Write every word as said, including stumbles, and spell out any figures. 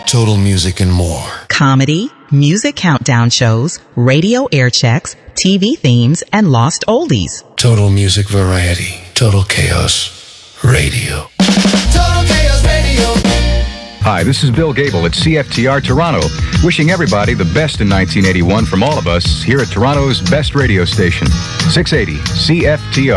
Total Music and more. Comedy, music countdown shows, radio air checks, T V themes, and lost oldies. Total Music Variety. Total Chaos Radio. Total Chaos Radio. Hi, this is Bill Gable at C F T R Toronto, wishing everybody the best in nineteen eighty-one from all of us here at Toronto's best radio station, six eighty C F T R.